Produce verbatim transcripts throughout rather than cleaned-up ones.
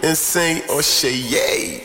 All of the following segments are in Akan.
insane or shay yay.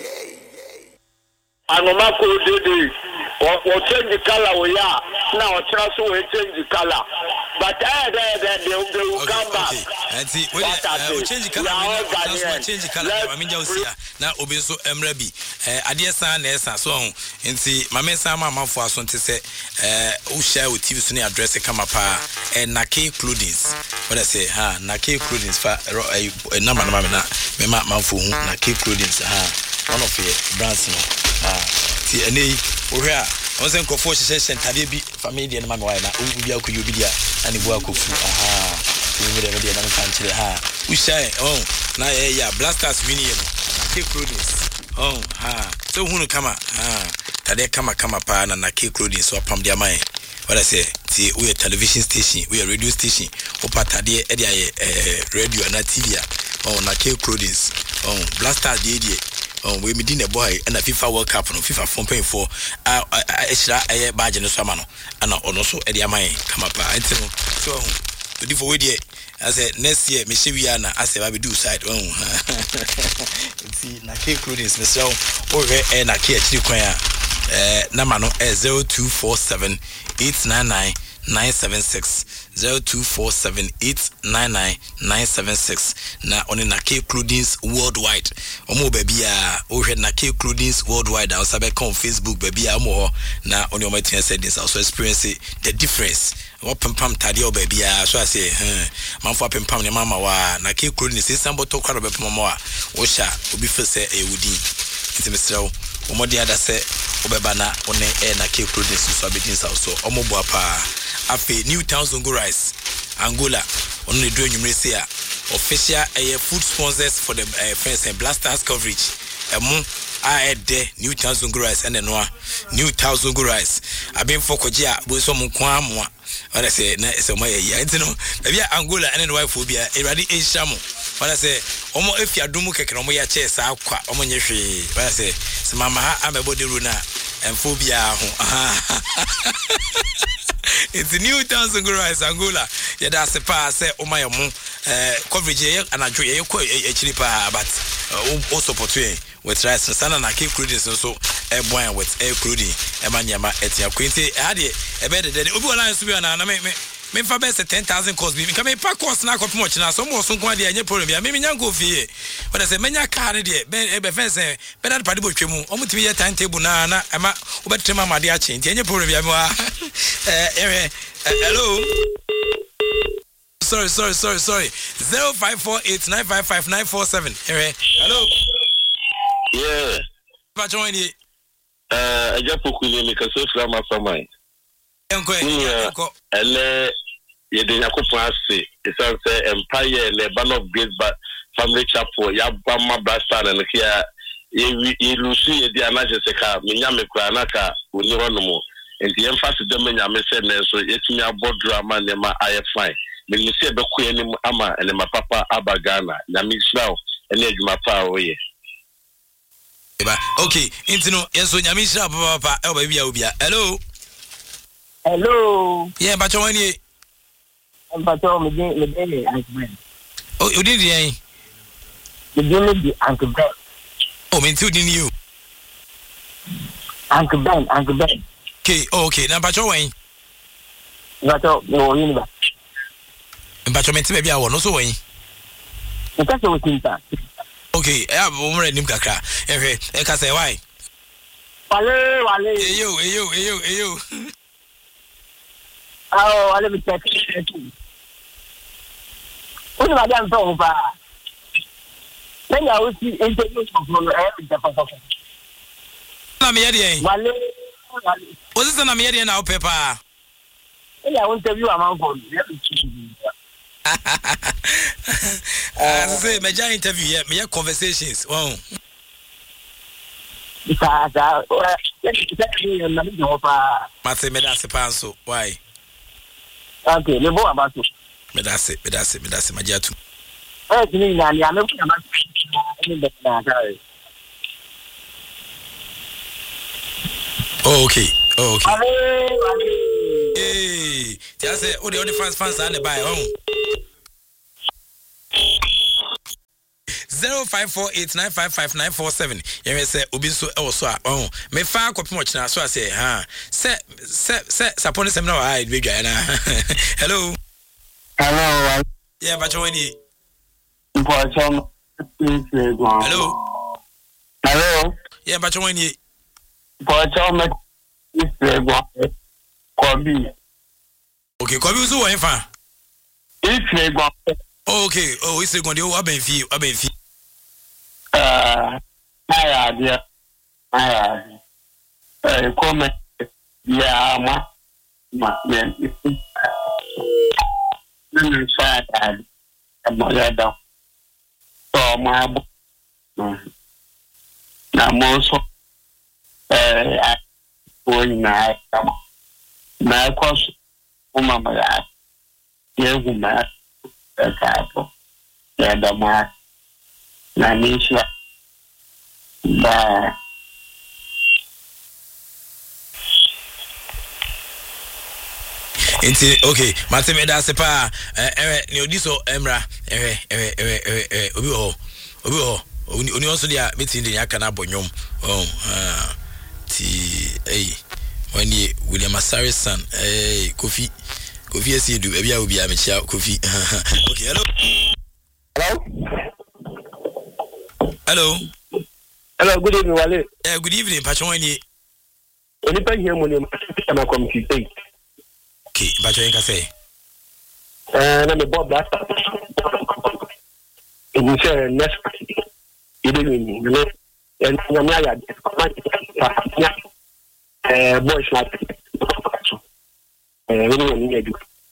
Anoma ko dede or change the color we are now transfer we change the color but eh there there they will come back and see we change the color we change the color I mean just na obi so emra bi eh ade san na esa so ho nti mama san ma amafo aso nti se eh wo share with T V so na address kama pa eh Nake Clothings what I say ha Nake Clothings fa number na na me ma amafo hu Nake Clothings ha one of the brands no ah ti ene wo hwe a won se nkofo hyehyɛ ntade bi family de na ma wa na ubi akoyo bi dia ani bo akofu aha ni me de na kan kire ha wo share oh na ye ya blasters win ye no Nake Clothings oh ha so hunu kama ha tade kama kama pa na Nake Clothings so pam dia mai what I say ti we television station we radio station o patade e dia eh radio na T V oh Nake Clothings oh blasters de de oh we meeting a boy and a FIFA World Cup no FIFA four point four ah extra eh badge no so ama no ana ono so e dia mai kama pa enti no so odi for we dey I say next year me she we na I say we do side oh enti Nake Clothings me so o we e Nake achiri kwan a eh number no eh zero two four seven eight nine nine nine seven six zero two four seven eight nine nine nine seven six na on Nake Clothings worldwide omo baby a o hwe Nake Clothings worldwide I also be on Facebook baby a mo na on your matin said this also experience the difference what pam pam tade o baby a so I say eh man for pam pam ne mama wa Nake Clothings is somebody to kwara be pam mama wa o sha obi fe say e wudi nti mesrew omo dia da say obeba na one e Nake Clothings so abedin so omo bo apa afi New Town Zongo Rice Angola on the do you say official uh, food sponsors for the uh, fans and blasters coverage emu a de New Town Zongo Rice and no New Town Zongo Rice abin fokoji a bo so mo kwa mo what I say na so my ya enti no bia Angola and wife phobia erade ehia mo what I say omo efia dumu keke no mo ya che sa akwa omo nye hwe what I say se mama ha amebode ru na phobia ho it's a New Town Zongo Rice Angola yeah that's a pass say o my mo eh coverage here and I ye ko actually pa but also portray with rice sana na Nake Clothings so e boy with air clothing e manyama etia kwenti e ade e be de obi wala nso bi na na me me fa be ten thousand cost bi me come pa cost na ko pomoch na so mo so nko ade anye problem ya me me nyanko fie what I say menya car ne de be be fence be na pade bo twemu o mutimi ye timetable na na e ma wo betrema ma de a che nti anye problem ya me wa eh hello sorry sorry sorry sorry zero five four eight nine five five nine four seven hello yeah pa join ni eh ajapoku ni me kaso fra ma famai enko enko ele ye de yakopon ase esanse empire le ban of grace but family chapel ya bama blaster na kia ye ye lusu ye di anaje seka menya me kura na ka oni hono enti emphasize dem nya me se na so yetimi abodu ama ne ma aye fine me ni se be ku enim ama ene ma papa abagana na mi israel ene adwuma pa oye okay enti no yeso nya mi israel papa papa e ba bia obia hello hello yeah ba chon ni ba chon me me me Uncle Ben oh you did yen me me di Uncle Ben oh me too didn't you Uncle Ben Uncle Ben okay oh, okay na ba chon wen ba chon no yin ba ba chon me ti be bia wo no so wen e ka so tinta okay eh bo mo redim kakra eh eh ka say why wale wale eyo eyo eyo eyo oh wale me check oni ba dia nso ba Nenya usi interview from eh Japan na me yede wale wale o se na me yede na o pepa Nenya interview among for ah say me ja interview yeah me conversations wow Isa sa eh na me jo pa mate me da se panso why okay le bo abaso me da se me da se me da se magiatu eh ni na ni ame ku na ni be na ga oh okay oh okay wale wale eh ti say o de o de fans fans and buy oh zero five four eight nine five five nine four seven. You say Obi so e so a oh me fa akopim ochina so say ha se se se sapone sem na I be dwa na. Hello. Hello. Yeah, but when you Hello. Hello. Yeah, but when you Kobi. Okay, Kobi so one fa. If go. Okay, oh, it's going to be open fee, open fee. Uh, I idea. I uh, comment. Yeah, ma, ma, yeah. Then I said, I'm not down. So my, I'm also, uh, going now. My question, oh, my, yeah, my. Capo, yeah, the mark, Nanisha, the okay, Matime Dasepa, eh, Neodiso, Emra, eh, eh, eh, eh, Obi ho, Obi ho, Uni also the meeting the Yakana Bonyom, oh, ah, T, eh, when ye William Asari's son, eh, Kofi. Kofi esi do bia obi a me chia Kofi. Okay, hello. Hello. Hello. Hello, good evening, Wale. Eh, good evening, Patron ni. Oni pa here mo ni ma computer. Okay, Patron ka say. Eh, na me Bob Black. Ni say next. Ibe ni, no. En na me ya. Eh, boy smart. Eh, we don't need to.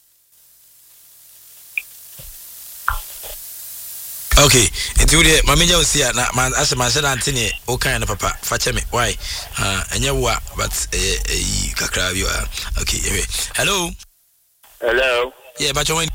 Okay, until the manager was here, na man as a man said Anthony, o kind of papa, fetch me. Why? Uh, and you what? But eh, eh, kakra you are. Okay, hello. Hello. Yeah, but you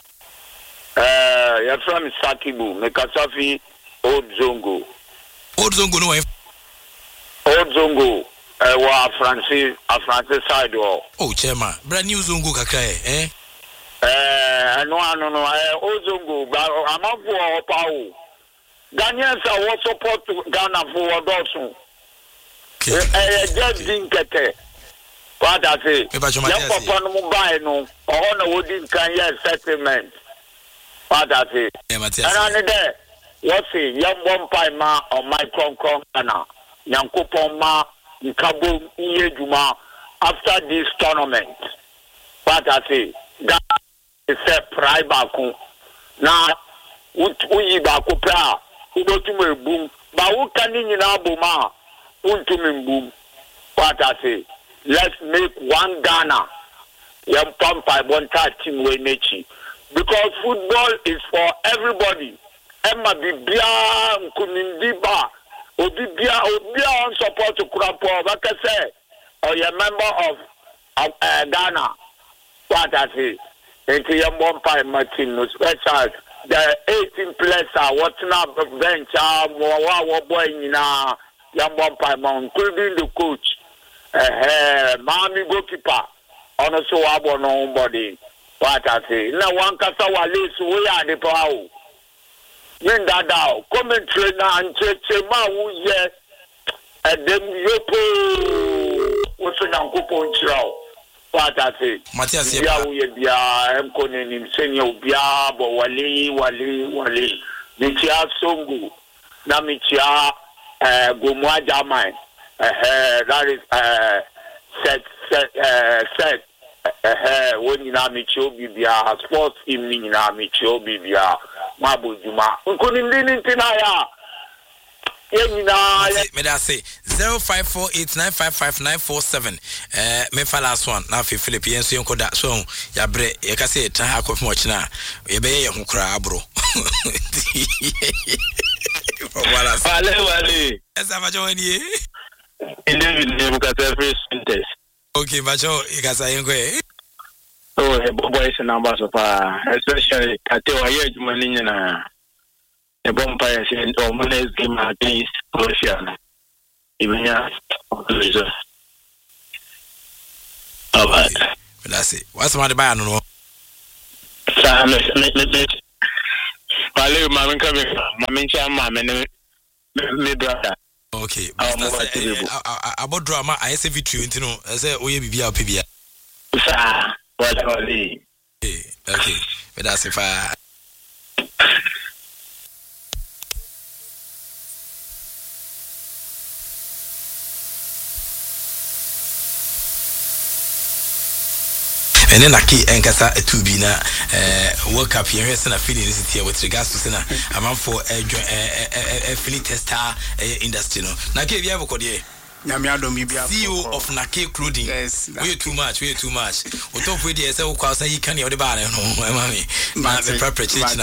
Uh, you're from Sakibu, Mekasafi, Old Zongo. Old Zongo, no, Old Zongo. Uh, wa Francis, a Francis side wall. Oh, Chairman, brand new Zongo kakra, eh? Uh, no, no, no, uh, Old Zongo, but I'm up for power. Ghanaians are what support Ghana for Dawson. Uh, just didn't get it. What I say, young papa no mobile no, or no wouldn't can hear settlement. What I say, and on there, what's it, young one pie ma on my concon, young coupon ma. Nkabo Iyejuma after this tournament. What I say, that is a pride back. Now, we back up, we go to me boom, but who can in Abuma? Won't to me boom. What I say, let's make one Ghana. Young Pampa, one team way nature. Because football is for everybody. Emma Bibia Kunindiba. Obi bia obi on support to Kurapo Bakase or you're a member of of uh, Ghana. What I say? Into your one pie Martin no special. The eighteen players are watching up bench ah more boy in na young one pie including the coach. Eh mommy goalkeeper. Also abo nobody. What I say? Now one kasa wale so we are the power. When that out, commentary now and Chema who yes, and them yopo what's an uncle ponchrow. What I say, Matthias, yeah, we are, I'm calling him senior Bia, but Wali, Wali, Wali, Michia Songu, Namichia, uh, Gomwa Jamai, uh, that is, uh, set, set, uh, set, uh, when you know Michio Bibia, sports evening in Michio Bibia. Mabujuma. Ukunindini tinaya. Yenina. Me da say zero five four eight nine five five nine four seven. Eh, me fa last one. Na fi Philip yen so yenko da so ya bre ye ka say tan ha kofi mo china. Ye be ye ho kra abro. Wala. Wale wale. Esa ba jo ni. David name ka every sentence. Okay, ba jo e ka say yenko e. Oh, the boys and numbers of uh, especially at the age money in a bonfire and or money's game against Russia. Even yeah, all right. That's it. What's my band? No, Pale mama kame mama ncha mama me me brother. Okay. About drama I say video you know say oye bibia opebia. Sa wala wala. Okay. Okay. But that's if I and then Aki Enkasa to be na World Cup here and a feeling is here with regards to Sena amount for a Philly tester industry. No, Naki, you have a code here. C E O of Nake Clothing. Yes, we're too much, we're too much. We talk with you, so cause you can't hear the bar. No, my mommy, the preparation.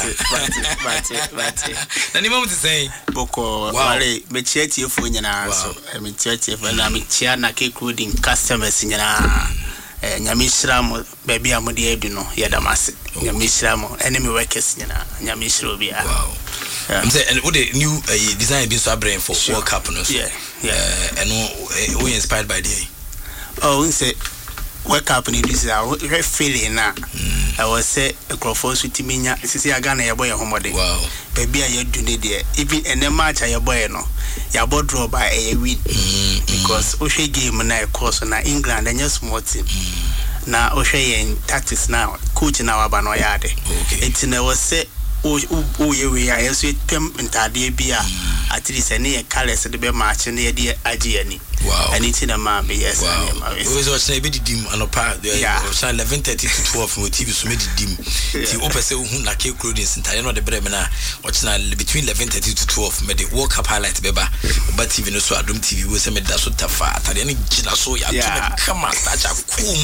And the moment to say, Boko, Wale, Mecheti of Winyana, I mean, Cheti, and I'm Chia Nake Clothing customers in Yana. Nyamishram baby amudi eduno yadamase Nyamishram enemy workers nyina Nyamishro bia. Wow. I'm saying and what the new uh, design been so brain for World Cup no. Yeah. Yeah. Uh, and uh, we inspired by the oh we say World Cup ni this is very feeling na. I was say a crofos with minya sisi agana ya boy homode. Wow. Baby aye dune there even any match aye boy no. Ya board draw by a win because Oshe game na course na England and just small team. Na Oshe in tactics now, coach na wabano yade. It's in our say, oh, oh, we are as we pem intade bia at least any colors at the match and the idea Agiani. Wow. And it's in a man, yes. Wow. We was a bit dim on a part there. Yeah. eleven thirty to twelve from T V so made dim. The open say who na ke clothing center no the bremena watch na between eleven thirty to twelve made the World Cup highlight beba but T V no so adom T V we say made that so tafa at any gina so ya come on touch a kum.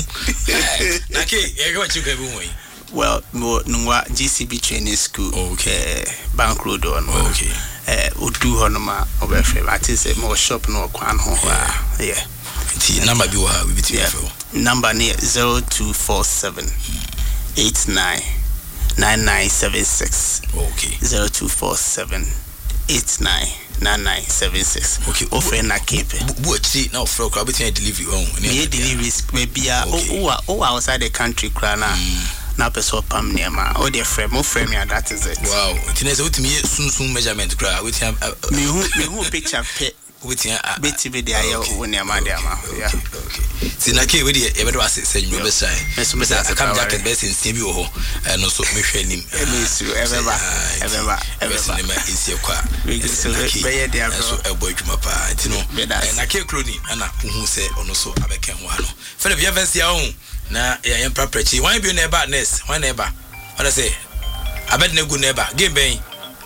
Na ke e go chi ka bi won. Well, no no G C B training school. Okay. Bank Road on. Okay. Eh Udu honoma obefe. I think say more shop no kwan ho. Yeah. The number be wa we be yeah. Number near zero two four seven eight nine nine nine seven six. Okay. zero two four seven eight nine nine nine seven six. Okay. Offer na keep. What see now for crowd between delivery on. Yeah, delivery maybe oh oh outside the country crana. Na person pam nema o de frame o frame ya that is it. Wow. Tinese with me soon soon measurement cra with him me who me who picture pe with him beti be there ya o nema there ma. Yeah. Okay. Tinake we dey e be do ase say you be say. Me say I come jacket best in Stebi wo ho. Eh no so me hwe nim. E me su everba everba everba me isi kwa. We so be ya there bro. So e boy dwuma pa. Ti no. Na ke clothing ana hu say ono so abeka ho ano. Philip ya verse ya ho. Na ya yem preparation why be neighbor next why neighbor what I say abed na good neighbor game ben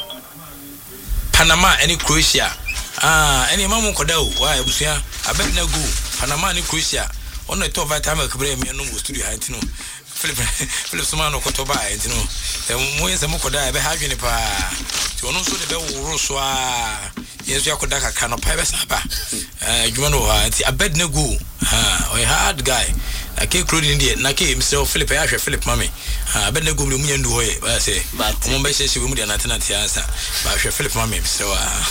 Panama any Croatia ah any mamu koda o why abusia abed na good Panama any Croatia on the top vitamin kebre me no studio ha ntino Philip Philip Sumano koto ba ntino e mo yesa mo koda e be ha dwene pa ti ono so de be woro so a yesu yakoda kaka no pa be saba eh dwuma no ha ti abed na good ah o hard guy I can't include in the Naki, Mister Philip, I have Philip Mammy. I bet no go to me and do it. I say, but one basis she will be an alternative answer. But Philip Mammy, so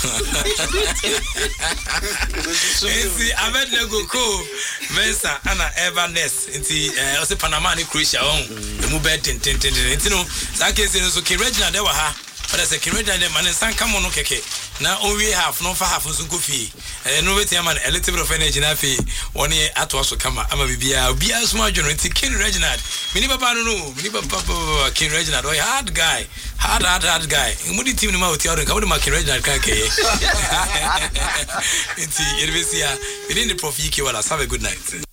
I bet no go cool. Mesa, Anna, Everness, into also Panama, Croatia, the move bed, tin, tin, tin, tin, tin, Saki is okay, Regina, there were her. But I said, can read them and then come on, okay. Now all we have, no for half of some coffee. And no way to a little bit of energy. One year at was come. I'm a be a be a small general. King Reginald. Mini Papa no, Mini Papa King Reginald. Oh, hard guy, hard, hard, hard guy. And what did you know with your come to my King Reginald? It's it was here within the profit. Have a good night.